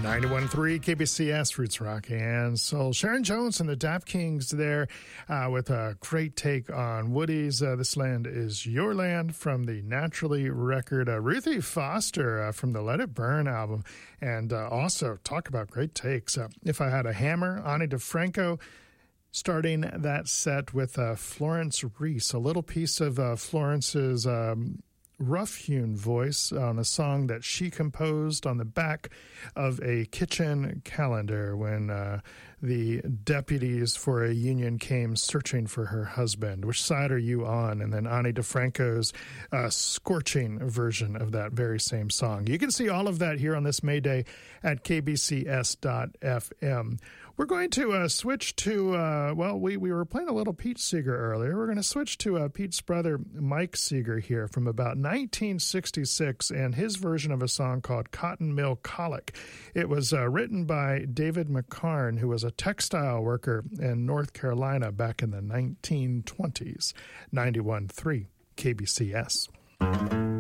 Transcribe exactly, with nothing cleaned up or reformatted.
ninety-one point three K B C S, Roots Rock and Soul. Sharon Jones and the Dap Kings there uh, with a great take on Woody's uh, This Land Is Your Land from the Naturally record. Uh, Ruthie Foster uh, from the Let It Burn album. And uh, also, talk about great takes. Uh, If I Had a Hammer, Ani DeFranco, starting that set with uh, Florence Reese, a little piece of uh, Florence's um, rough-hewn voice on a song that she composed on the back of a kitchen calendar when uh, the deputies for a union came searching for her husband. Which side are you on? And then Ani DeFranco's uh, scorching version of that very same song. You can see all of that here on this May Day at K B C S dot F M. We're going to uh, switch to, uh, well, we, we were playing a little Pete Seeger earlier. We're going to switch to uh, Pete's brother, Mike Seeger, here from about nineteen sixty-six and his version of a song called Cotton Mill Colic. It was uh, written by David McCarn, who was a textile worker in North Carolina back in the nineteen twenties. ninety-one point three K B C S.